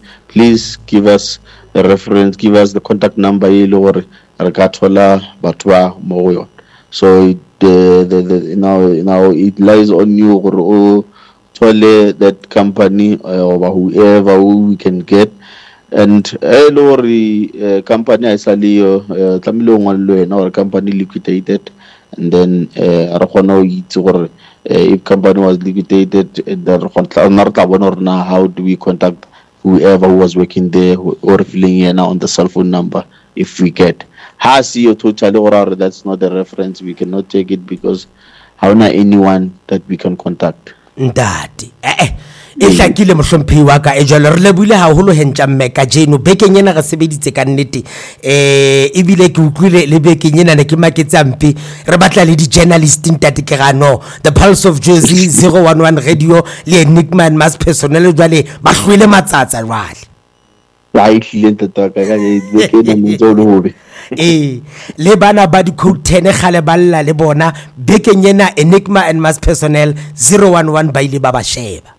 please give us the reference, give us the contact number or rekatola batwa mo. So now it lies on you or that company or whoever we can get. And company our company liquidated, and then if company was liquidated, how do we contact whoever was working there or filling in on the cell phone number if we get totally, that's not the reference, we cannot take it because how not anyone that we can contact. Ndati e hlakile mohlomphei wa ka e jalo re lebile haholo hentja mmeka jeno bekeng ena re sebeditse ka nnete e bile ke utlwile le bekeng ena ne ke maketsa mpe re batla le di journalist ntate ke gano the Pulse of Jersey 011 radio le Enigma and Mass Personnel jwale ba hlwele matsatsa jwale ba ihlile ntate ka e bekeng motso hobe le bana ba di code 10 gale balla le bona bekeng ena Enigma and Mass Personnel 011 ba ile ba ba sheba.